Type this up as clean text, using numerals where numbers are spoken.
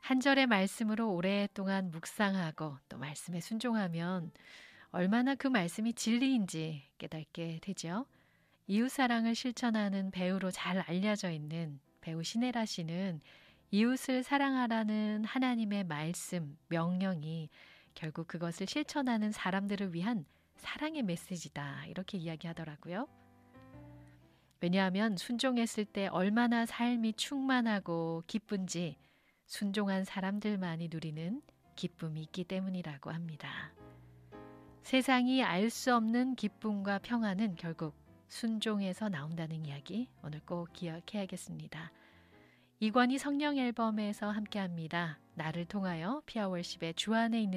한 절의 말씀으로 오랫동안 묵상하고 또 말씀에 순종하면 얼마나 그 말씀이 진리인지 깨닫게 되죠. 이웃사랑을 실천하는 배우로 잘 알려져 있는 배우 신혜라 씨는 이웃을 사랑하라는 하나님의 말씀, 명령이 결국 그것을 실천하는 사람들을 위한 사랑의 메시지다. 이렇게 이야기하더라고요. 왜냐하면 순종했을 때 얼마나 삶이 충만하고 기쁜지 순종한 사람들만이 누리는 기쁨이 있기 때문이라고 합니다. 세상이 알 수 없는 기쁨과 평안은 결국 순종에서 나온다는 이야기 오늘 꼭 기억해야겠습니다. 이관희 성령 앨범에서 함께합니다. 나를 통하여 피아월십의 주 안에 있는